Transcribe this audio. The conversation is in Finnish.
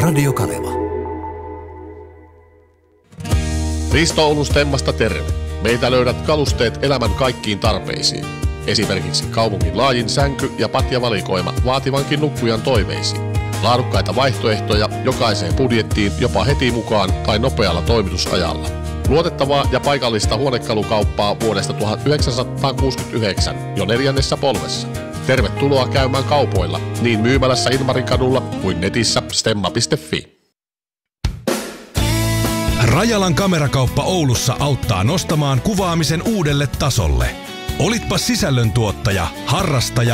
Radio Kaleva. Risto Oulun Stemmasta terve. Meitä löydät kalusteet elämän kaikkiin tarpeisiin. Esimerkiksi kaupungin laajin sänky- ja patjavalikoima vaativankin nukkujan toiveisiin. Laadukkaita vaihtoehtoja jokaiseen budjettiin jopa heti mukaan tai nopealla toimitusajalla. Luotettavaa ja paikallista huonekalukauppaa vuodesta 1969 jo 4. polvessa. Tervetuloa käymään kaupoilla niin myymälässä Ilmarin kadulla kuin netissä stemma.fi. Rajalan kamerakauppa Oulussa auttaa nostamaan kuvaamisen uudelle tasolle. Olitpa sisällöntuottaja, harrastaja